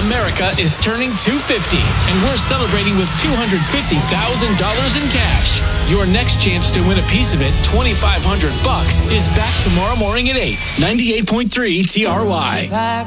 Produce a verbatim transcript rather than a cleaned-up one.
America is turning two hundred fifty, and we're celebrating with two hundred fifty thousand dollars in cash. Your next chance to win a piece of it, twenty-five hundred bucks, is back tomorrow morning at eight. ninety-eight point three T R Y.